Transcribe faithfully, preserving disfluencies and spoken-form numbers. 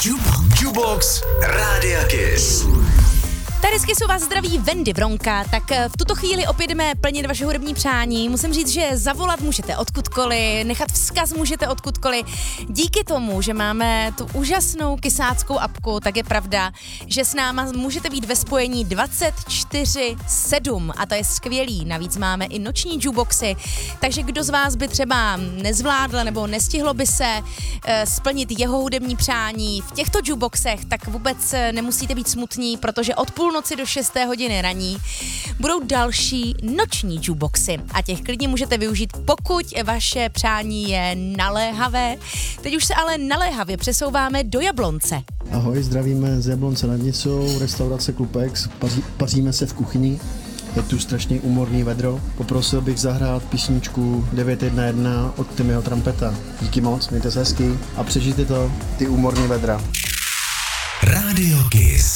Jukebox Rádia Kiss. Tady z Kissu vás zdraví Wendy Vronka, tak v tuto chvíli opět jdeme plnit vaše hudební přání. Musím říct, že zavolat můžete odkudkoliv, nechat vzkaz můžete odkudkoliv. Díky tomu, že máme tu úžasnou kysáckou apku, tak je pravda, že s náma můžete být ve spojení dvacet čtyři sedm a to je skvělý. Navíc máme i noční jukeboxy, takže kdo z vás by třeba nezvládl nebo nestihlo by se uh, splnit jeho hudební přání v těchto jukeboxech, tak vůbec nemusíte být smutní, protože od půl noci do šesté hodiny raní budou další noční jukeboxy a těch klidně můžete využít, pokud vaše přání je naléhavé. Teď už se ale naléhavě přesouváme do Jablonce. Ahoj, zdravíme z Jablonce nad Nisou, restaurace Klupex, paří, paříme se v kuchyni. Je tu strašně úmorný vedro. Poprosil bych zahrát písničku devět jedna jedna od Timmyho Trumpeta. Díky moc, mějte se hezky a přežijte to, ty úmorný vedra. Rádio Kiss.